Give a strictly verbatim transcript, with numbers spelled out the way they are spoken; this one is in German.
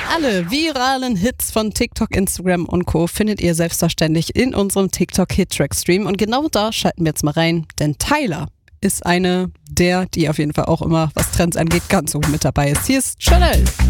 Alle viralen Hits von TikTok, Instagram und Co. findet ihr selbstverständlich in unserem TikTok-Hit-Track-Stream. Und genau da schalten wir jetzt mal rein, denn Tyla ist eine der, die auf jeden Fall auch immer, was Trends angeht, ganz oben mit dabei ist. Hier ist Chanel.